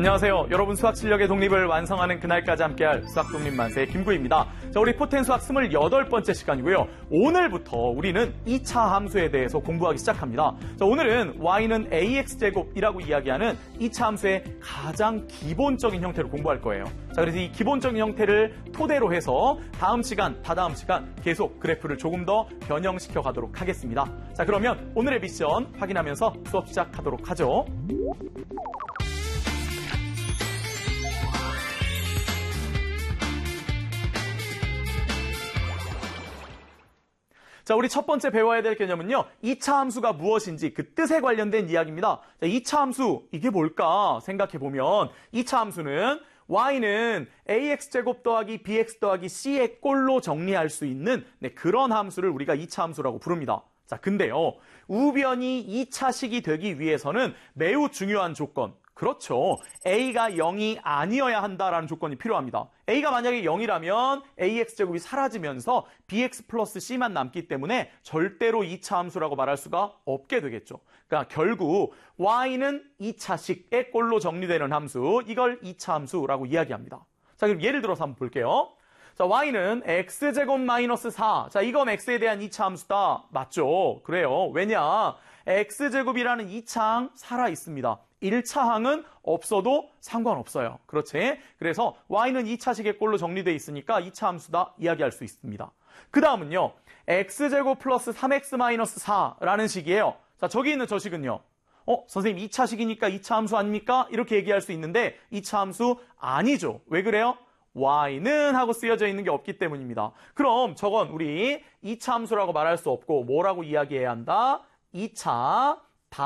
안녕하세요. 여러분 수학 실력의 독립을 완성하는 그날까지 함께할 수학 독립 만세 김구희입니다. 자, 우리 포텐 수학 28번째 시간이고요. 오늘부터 우리는 2차 함수에 대해서 공부하기 시작합니다. 자, 오늘은 y는 ax제곱이라고 이야기하는 2차 함수의 가장 기본적인 형태로 공부할 거예요. 자, 그래서 이 기본적인 형태를 토대로 해서 다음 시간, 다다음 시간 계속 그래프를 조금 더 변형시켜 가도록 하겠습니다. 자, 그러면 오늘의 미션 확인하면서 수업 시작하도록 하죠. 자, 우리 첫 번째 배워야 될 개념은요. 2차 함수가 무엇인지 그 뜻에 관련된 이야기입니다. 자, 2차 함수, 이게 뭘까 생각해보면 2차 함수는 y는 ax제곱 더하기 bx 더하기 c의 꼴로 정리할 수 있는 그런 함수를 우리가 2차 함수라고 부릅니다. 자, 근데요. 우변이 2차식이 되기 위해서는 매우 중요한 조건. 그렇죠. a가 0이 아니어야 한다라는 조건이 필요합니다. a가 만약에 0이라면 ax제곱이 사라지면서 bx 플러스 c만 남기 때문에 절대로 2차 함수라고 말할 수가 없게 되겠죠. 그러니까 결국 y는 2차식의 꼴로 정리되는 함수, 이걸 2차 함수라고 이야기합니다. 자, 그럼 예를 들어서 한번 볼게요. 자, y는 x제곱 마이너스 4. 자, 이건 x에 대한 2차 함수다. 맞죠? 그래요. 왜냐? x제곱이라는 2차항 살아 있습니다. 1차항은 없어도 상관없어요. 그렇지? 그래서 y는 2차식의 꼴로 정리되어 있으니까 2차 함수다 이야기할 수 있습니다. 그 다음은요. x제곱 플러스 3x 마이너스 4라는 식이에요. 자, 저기 있는 저 식은요. 선생님 2차식이니까 2차 함수 아닙니까? 이렇게 얘기할 수 있는데 2차 함수 아니죠. 왜 그래요? y는 하고 쓰여져 있는 게 없기 때문입니다. 그럼 저건 우리 2차 함수라고 말할 수 없고 뭐라고 이야기해야 한다? 2차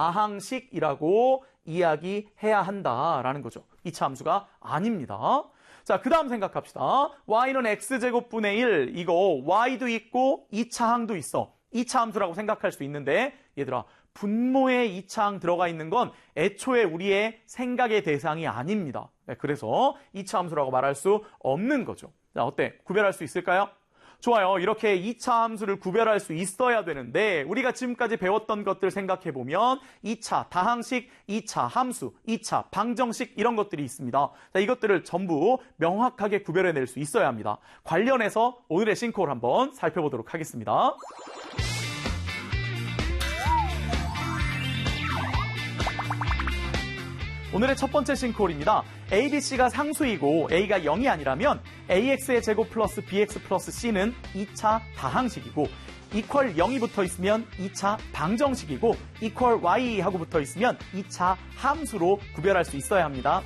다항식이라고 이야기해야 한다라는 거죠. 2차 함수가 아닙니다. 자, 그 다음 생각합시다. y는 x제곱분의 1, 이거 y도 있고 2차항도 있어. 2차 함수라고 생각할 수 있는데 얘들아, 분모에 2차항 들어가 있는 건 애초에 우리의 생각의 대상이 아닙니다. 그래서 2차 함수라고 말할 수 없는 거죠. 자, 어때? 구별할 수 있을까요? 좋아요. 이렇게 2차 함수를 구별할 수 있어야 되는데 우리가 지금까지 배웠던 것들 생각해보면 2차 다항식, 2차 함수, 2차 방정식 이런 것들이 있습니다. 자, 이것들을 전부 명확하게 구별해낼 수 있어야 합니다. 관련해서 오늘의 싱크홀 한번 살펴보도록 하겠습니다. 오늘의 첫 번째 싱크홀입니다. a, b, c가 상수이고 a가 0이 아니라면 ax의 제곱 플러스 bx 플러스 c는 2차 다항식이고 equal 0이 붙어 있으면 2차 방정식이고 equal y하고 붙어 있으면 2차 함수로 구별할 수 있어야 합니다.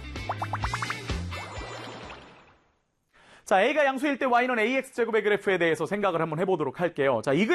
자, a가 양수일 때 y는 ax제곱의 그래프에 대해서 생각을 한번 해보도록 할게요. 자, 이